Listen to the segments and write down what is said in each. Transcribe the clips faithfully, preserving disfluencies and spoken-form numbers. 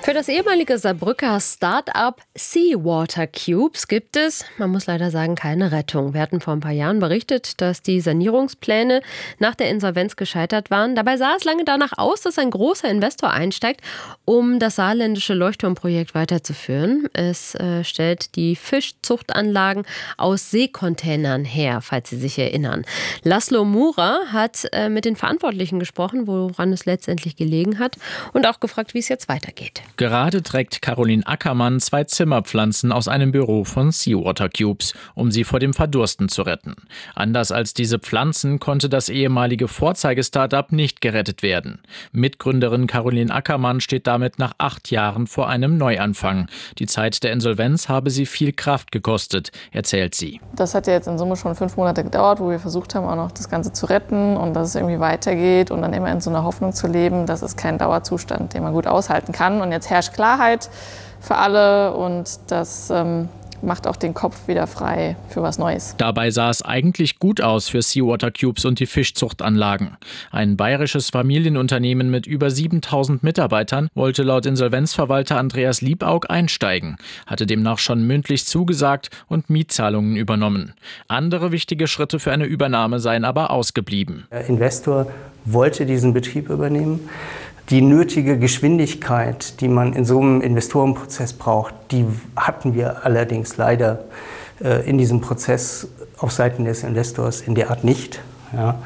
Für das ehemalige Saarbrücker Start-up Seawater Cubes gibt es, man muss leider sagen, keine Rettung. Wir hatten vor ein paar Jahren berichtet, dass die Sanierungspläne nach der Insolvenz gescheitert waren. Dabei sah es lange danach aus, dass ein großer Investor einsteigt, um das saarländische Leuchtturmprojekt weiterzuführen. Es äh, stellt die Fischzuchtanlagen aus Seekontainern her, falls Sie sich erinnern. Laszlo Mura hat äh, mit den Verantwortlichen gesprochen, woran es letztendlich gelegen hat, und auch gefragt, wie es jetzt weitergeht. Gerade trägt Caroline Ackermann zwei Zimmerpflanzen aus einem Büro von Seawater Cubes, um sie vor dem Verdursten zu retten. Anders als diese Pflanzen konnte das ehemalige Vorzeige-Startup nicht gerettet werden. Mitgründerin Caroline Ackermann steht damit nach acht Jahren vor einem Neuanfang. Die Zeit der Insolvenz habe sie viel Kraft gekostet, erzählt sie. Das hat ja jetzt in Summe schon fünf Monate gedauert, wo wir versucht haben, auch noch das Ganze zu retten und dass es irgendwie weitergeht und dann immer in so einer Hoffnung zu leben, das ist kein Dauerzustand, den man gut aushalten kann. Und jetzt herrscht Klarheit für alle und das ähm, macht auch den Kopf wieder frei für was Neues. Dabei sah es eigentlich gut aus für Seawater Cubes und die Fischzuchtanlagen. Ein bayerisches Familienunternehmen mit über siebentausend Mitarbeitern wollte laut Insolvenzverwalter Andreas Liebaug einsteigen, hatte demnach schon mündlich zugesagt und Mietzahlungen übernommen. Andere wichtige Schritte für eine Übernahme seien aber ausgeblieben. Der Investor wollte diesen Betrieb übernehmen. Die nötige Geschwindigkeit, die man in so einem Investorenprozess braucht, die hatten wir allerdings leider äh, in diesem Prozess auf Seiten des Investors in der Art nicht, ja,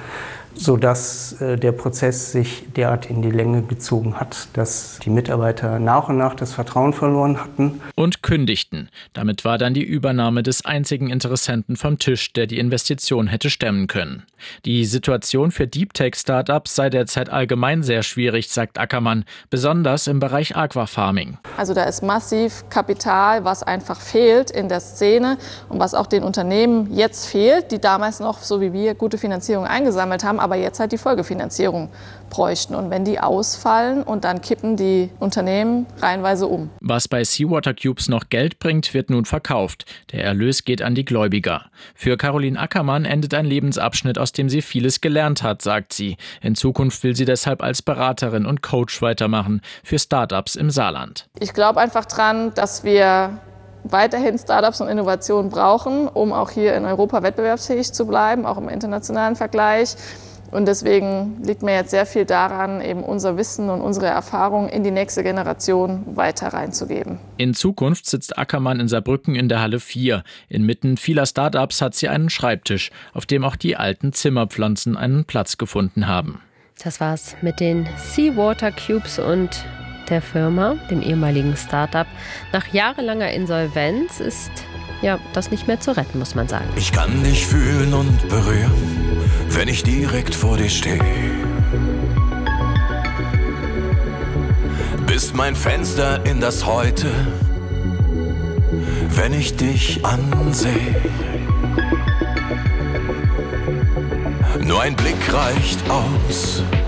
sodass äh, der Prozess sich derart in die Länge gezogen hat, dass die Mitarbeiter nach und nach das Vertrauen verloren hatten. Und kündigten. Damit war dann die Übernahme des einzigen Interessenten vom Tisch, der die Investition hätte stemmen können. Die Situation für Deep-Tech-Startups sei derzeit allgemein sehr schwierig, sagt Ackermann, besonders im Bereich Aquafarming. Also da ist massiv Kapital, was einfach fehlt in der Szene und was auch den Unternehmen jetzt fehlt, die damals noch, so wie wir, gute Finanzierung eingesammelt haben, aber jetzt halt die Folgefinanzierung bräuchten. Und wenn die ausfallen und dann kippen die Unternehmen reihenweise um. Was bei Seawater Cubes noch Geld bringt, wird nun verkauft. Der Erlös geht an die Gläubiger. Für Caroline Ackermann endet ein Lebensabschnitt, aus dem sie vieles gelernt hat, sagt sie. In Zukunft will sie deshalb als Beraterin und Coach weitermachen für Startups im Saarland. Ich glaube einfach dran, dass wir weiterhin Startups und Innovationen brauchen, um auch hier in Europa wettbewerbsfähig zu bleiben, auch im internationalen Vergleich. Und deswegen liegt mir jetzt sehr viel daran, eben unser Wissen und unsere Erfahrung in die nächste Generation weiter reinzugeben. In Zukunft sitzt Ackermann in Saarbrücken in der Halle vier. Inmitten vieler Startups hat sie einen Schreibtisch, auf dem auch die alten Zimmerpflanzen einen Platz gefunden haben. Das war's mit den Seawater Cubes und der Firma, dem ehemaligen Startup. Nach jahrelanger Insolvenz ist ja das nicht mehr zu retten, muss man sagen. Ich kann dich fühlen und berühren, wenn ich direkt vor dir stehe. Bist mein Fenster in das Heute, wenn ich dich ansehe. Nur ein Blick reicht aus,